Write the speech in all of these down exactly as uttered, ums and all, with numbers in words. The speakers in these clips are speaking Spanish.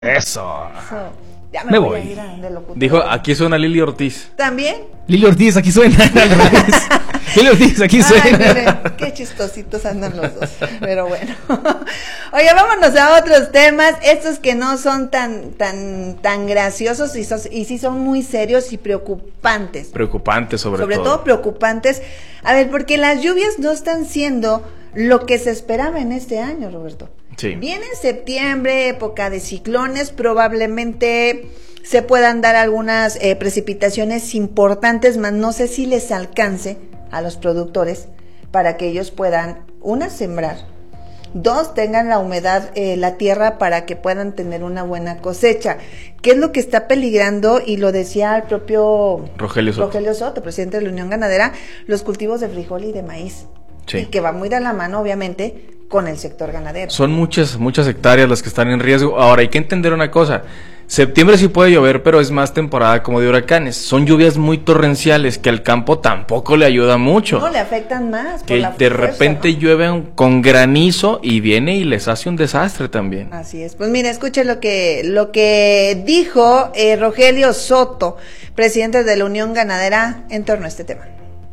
Eso. Eso. Ya me, Me voy, voy. a ir a de locutor. Dijo, aquí suena Lili Ortiz. ¿También? Lili Ortiz, aquí suena. Al revés. Lili Ortiz, aquí Ay, suena. miren, qué chistositos andan los dos. Pero bueno. Oye, vámonos a otros temas. Estos que no son tan tan tan graciosos y, sos, y sí son muy serios y preocupantes. Preocupantes sobre, Sobre todo. todo preocupantes. A ver, porque las lluvias no están siendo lo que se esperaba en este año, Roberto. Sí. Viene septiembre, época de ciclones, probablemente se puedan dar algunas eh, precipitaciones importantes, mas no sé si les alcance a los productores para que ellos puedan, una, sembrar, dos, tengan la humedad, eh, la tierra para que puedan tener una buena cosecha. ¿Qué es lo que está peligrando? Y lo decía el propio Rogelio Soto, Rogelio Soto, presidente de la Unión Ganadera, los cultivos de frijol y de maíz. Sí. Y que va muy de la mano, obviamente, con el sector ganadero. Son muchas, muchas hectáreas las que están en riesgo. Ahora, hay que entender una cosa. Septiembre sí puede llover, pero es más temporada como de huracanes. Son lluvias muy torrenciales que al campo tampoco le ayuda mucho. No, le afectan más. Que por la de fuerza, repente ¿no? llueven con granizo y viene y les hace un desastre también. Así es. Pues mira, escuche lo que lo que dijo eh, Rogelio Soto, presidente de la Unión Ganadera, en torno a este tema.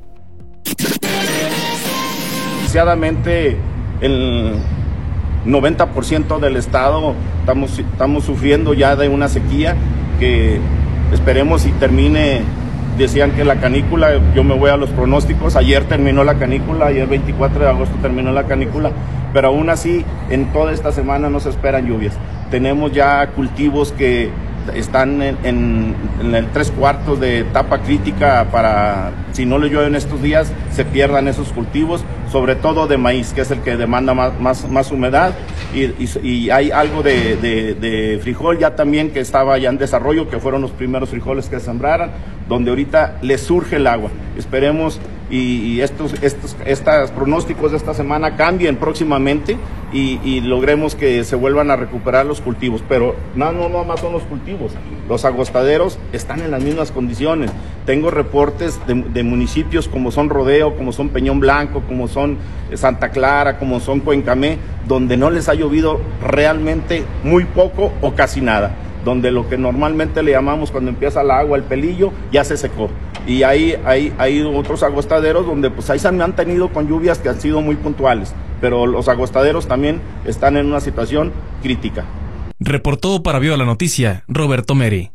Desgraciadamente, el noventa por ciento del estado estamos, estamos sufriendo ya de una sequía que esperemos y termine. Decían que la canícula, yo me voy a los pronósticos, ayer terminó la canícula, ayer veinticuatro de agosto terminó la canícula, pero aún así en toda esta semana no se esperan lluvias. Tenemos ya cultivos que están en, en, en el tres cuartos de etapa crítica para, si no le llueven estos días, se pierdan esos cultivos, sobre todo de maíz, que es el que demanda más, más, más humedad, y, y, y hay algo de, de, de frijol ya también que estaba ya en desarrollo, que fueron los primeros frijoles que sembraran, donde ahorita les surge el agua. Esperemos y, y estos, estos, estos pronósticos de esta semana cambien próximamente y, y logremos que se vuelvan a recuperar los cultivos, pero no, no, no más son los cultivos, los agostaderos están en las mismas condiciones. Tengo reportes de, de municipios como son Rodeo, como son Peñón Blanco, como son Santa Clara, como son Cuencamé, donde no les ha llovido realmente muy poco o casi nada, donde lo que normalmente le llamamos cuando empieza el agua, el pelillo, ya se secó. Y hay, hay, hay otros agostaderos donde pues ahí se han tenido con lluvias que han sido muy puntuales, pero los agostaderos también están en una situación crítica. Reportó para Viva la Noticia, Roberto Meri.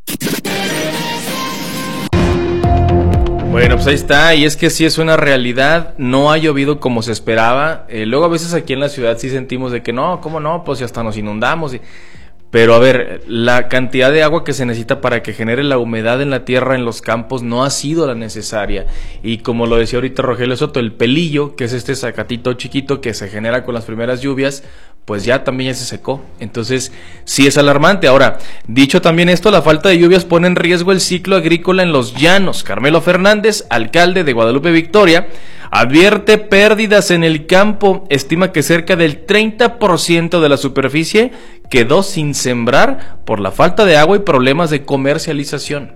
Bueno, pues ahí está, y es que sí es una realidad, no ha llovido como se esperaba. Eh, luego a veces aquí en la ciudad sí sentimos de que no, ¿cómo no? Pues ya hasta nos inundamos. Y... Pero a ver, la cantidad de agua que se necesita para que genere la humedad en la tierra, en los campos, no ha sido la necesaria. Y como lo decía ahorita Rogelio Soto, el pelillo, que es este zacatito chiquito que se genera con las primeras lluvias, pues ya también ya se secó. Entonces, sí es alarmante. Ahora, dicho también esto, la falta de lluvias pone en riesgo el ciclo agrícola en los llanos. Carmelo Fernández, alcalde de Guadalupe Victoria, advierte pérdidas en el campo. Estima que cerca del treinta por ciento de la superficie quedó sin sembrar por la falta de agua y problemas de comercialización.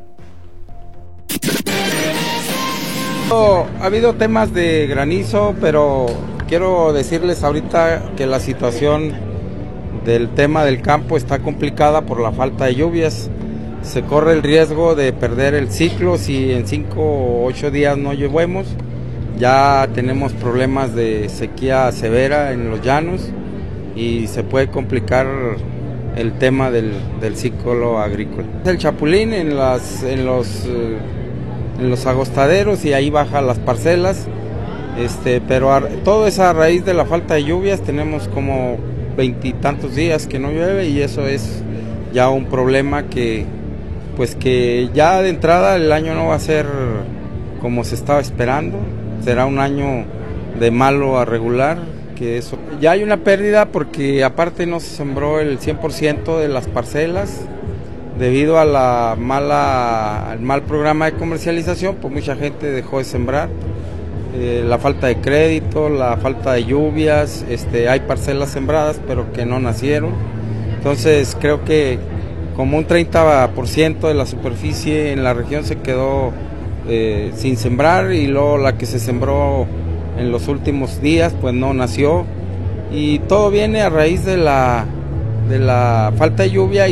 Ha habido temas de granizo, pero quiero decirles ahorita que la situación del tema del campo está complicada por la falta de lluvias. Se corre el riesgo de perder el ciclo si en cinco o ocho días no llovemos. Ya tenemos problemas de sequía severa en los llanos y se puede complicar el tema del, del ciclo agrícola. El chapulín en, las, en, los, eh, en los agostaderos y ahí baja las parcelas, este, pero a, todo es a raíz de la falta de lluvias. Tenemos como veintitantos días que no llueve y eso es ya un problema que, pues que ya de entrada el año no va a ser como se estaba esperando. Será un año de malo a regular, que eso. Ya hay una pérdida porque aparte no se sembró el cien por ciento de las parcelas debido a la mala, al mal programa de comercialización, pues mucha gente dejó de sembrar. Eh, la falta de crédito, la falta de lluvias, este, hay parcelas sembradas pero que no nacieron. Entonces creo que como un treinta por ciento de la superficie en la región se quedó Eh, sin sembrar y luego la que se sembró en los últimos días pues no nació y todo viene a raíz de la de la falta de lluvia